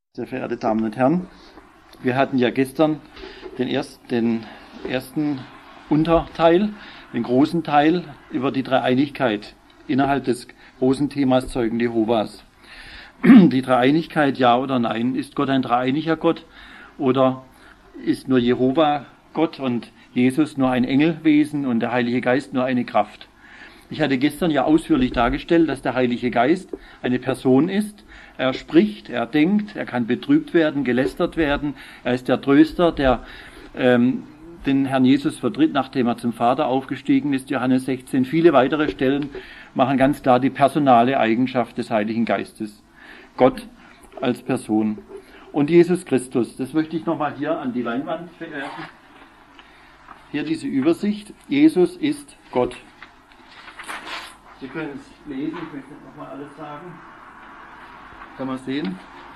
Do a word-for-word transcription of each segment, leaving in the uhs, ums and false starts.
Sehr verehrte Damen und Herren, wir hatten ja gestern den, erst, den ersten Unterteil, den großen Teil über die Dreieinigkeit innerhalb des großen Themas Zeugen Jehovas. Die Dreieinigkeit, ja oder nein, ist Gott ein dreieiniger Gott oder ist nur Jehova Gott und Jesus nur ein Engelwesen und der Heilige Geist nur eine Kraft? Ich hatte gestern ja ausführlich dargestellt, dass der Heilige Geist eine Person ist. Er spricht, er denkt, er kann betrübt werden, gelästert werden. Er ist der Tröster, der ähm, den Herrn Jesus vertritt, nachdem er zum Vater aufgestiegen ist. Johannes sechzehn. Viele weitere Stellen machen ganz klar die personale Eigenschaft des Heiligen Geistes. Gott als Person. Und Jesus Christus, das möchte ich nochmal hier an die Leinwand verwerfen. Hier diese Übersicht. Jesus ist Gott. Sie können es lesen, ich möchte nochmal alles sagen. Kann man sehen.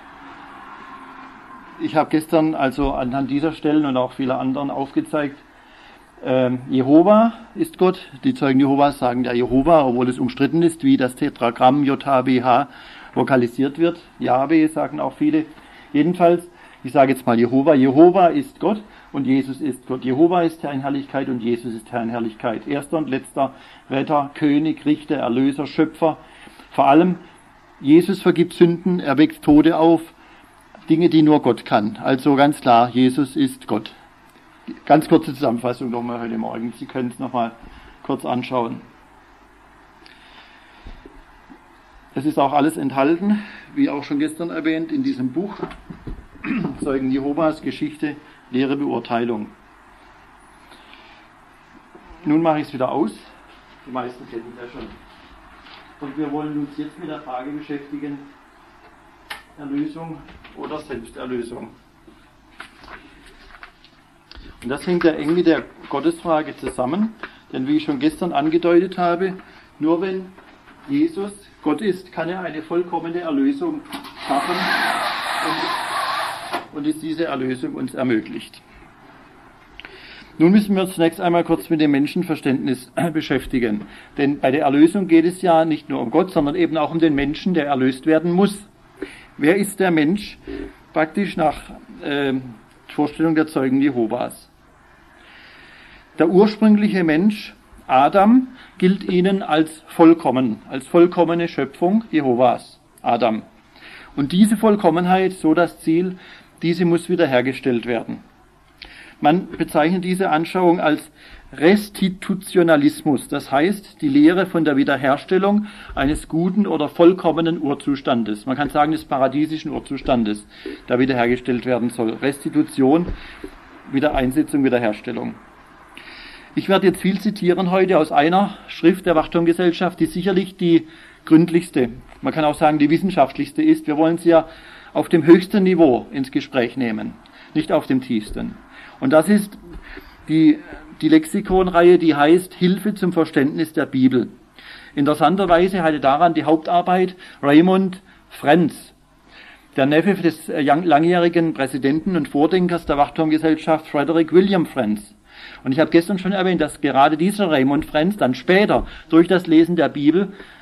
Ich habe gestern also anhand dieser Stellen und auch vieler anderen aufgezeigt, ähm, Jehova ist Gott. Die Zeugen Jehovas sagen ja Jehova, obwohl es umstritten ist, wie das Tetragramm J H W H vokalisiert wird. Jahwe sagen auch viele. Jedenfalls, ich sage jetzt mal Jehova. Jehova ist Gott und Jesus ist Gott. Jehova ist Herr in Herrlichkeit und Jesus ist Herr in Herrlichkeit. Erster und letzter Retter, König, Richter, Erlöser, Schöpfer. Vor allem, Jesus vergibt Sünden, er weckt Tote auf. Dinge, die nur Gott kann. Also ganz klar, Jesus ist Gott. Ganz kurze Zusammenfassung nochmal heute Morgen. Sie können es nochmal kurz anschauen. Es ist auch alles enthalten, wie auch schon gestern erwähnt, in diesem Buch Zeugen Jehovas, Geschichte, Lehre, Beurteilung. Nun mache ich es wieder aus. Die meisten kennen es ja schon. Und wir wollen uns jetzt mit der Frage beschäftigen, Erlösung oder Selbsterlösung. Und das hängt ja eng mit der Gottesfrage zusammen, denn wie ich schon gestern angedeutet habe, nur wenn Jesus Gott ist, kann er eine vollkommene Erlösung schaffen und, und ist diese Erlösung uns ermöglicht. Nun müssen wir uns zunächst einmal kurz mit dem Menschenverständnis beschäftigen. Denn bei der Erlösung geht es ja nicht nur um Gott, sondern eben auch um den Menschen, der erlöst werden muss. Wer ist der Mensch? Praktisch nach äh, Vorstellung der Zeugen Jehovas. Der ursprüngliche Mensch, Adam, gilt ihnen als vollkommen, als vollkommene Schöpfung Jehovas, Adam. Und diese Vollkommenheit, so das Ziel, diese muss wiederhergestellt werden. Man bezeichnet diese Anschauung als Restitutionalismus, das heißt die Lehre von der Wiederherstellung eines guten oder vollkommenen Urzustandes. Man kann sagen des paradiesischen Urzustandes, der wiederhergestellt werden soll. Restitution, Wiedereinsetzung, Wiederherstellung. Ich werde jetzt viel zitieren heute aus einer Schrift der Wachturmgesellschaft, die sicherlich die gründlichste, man kann auch sagen die wissenschaftlichste ist. Wir wollen sie ja auf dem höchsten Niveau ins Gespräch nehmen, nicht auf dem tiefsten. Und das ist die, die Lexikonreihe, die heißt Hilfe zum Verständnis der Bibel. Interessanterweise hatte daran die Hauptarbeit Raymond Frenz, der Neffe des langjährigen Präsidenten und Vordenkers der Wachturmgesellschaft Frederick William Frenz. Und ich habe gestern schon erwähnt, dass gerade dieser Raymond Frenz dann später durch das Lesen der Bibel